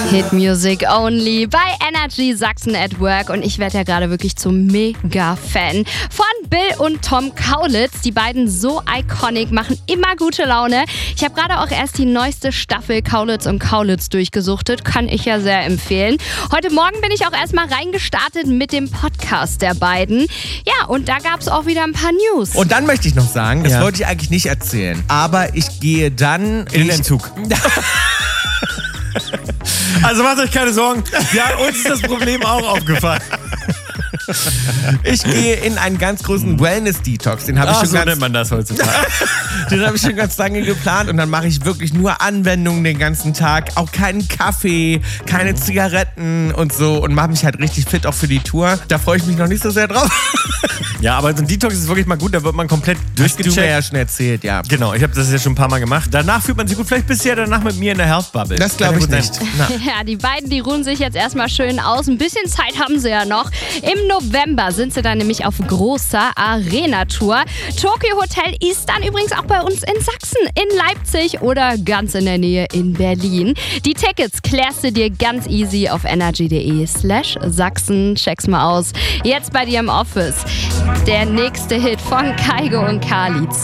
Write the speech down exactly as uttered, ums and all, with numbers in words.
Hit Music Only bei Energy Sachsen at Work und ich werde ja gerade wirklich zum Mega-Fan von Bill und Tom Kaulitz. Die beiden so iconic, machen immer gute Laune. Ich habe gerade auch erst die neueste Staffel Kaulitz und Kaulitz durchgesuchtet, kann ich ja sehr empfehlen. Heute Morgen bin ich auch erstmal reingestartet mit dem Podcast der beiden. Ja, und da gab es auch wieder ein paar News. Und dann möchte ich noch sagen, das Ja. wollte ich eigentlich nicht erzählen, aber ich gehe dann In den ich- Entzug. Also macht euch keine Sorgen. Ja, uns ist das Problem auch aufgefallen. Ich gehe in einen ganz großen Wellness-Detox. Den habe ich Ach, schon so ganz, nennt man das heutzutage. den habe ich schon ganz lange geplant und dann mache ich wirklich nur Anwendungen den ganzen Tag. Auch keinen Kaffee, keine Zigaretten und so und mache mich halt richtig fit auch für die Tour. Da freue ich mich noch nicht so sehr drauf. Ja, aber so ein Detox ist wirklich mal gut, da wird man komplett Hast du mir durchgecheckt. ja schon erzählt, ja. Genau, ich habe das ja schon ein paar Mal gemacht. Danach fühlt man sich gut. Vielleicht bist du ja danach mit mir in der Health Bubble. Das glaube ich Kann ja nicht. gut Na. Ja, die beiden, die ruhen sich jetzt erstmal schön aus. Ein bisschen Zeit haben sie ja noch. Im November sind sie dann nämlich auf großer Arena-Tour. Tokyo Hotel ist dann übrigens auch bei uns in Sachsen, in Leipzig oder ganz in der Nähe in Berlin. Die Tickets klärst du dir ganz easy auf energy.de slash Sachsen. Check's mal aus. Jetzt bei dir im Office. Der nächste Hit von Kaigo und Kali.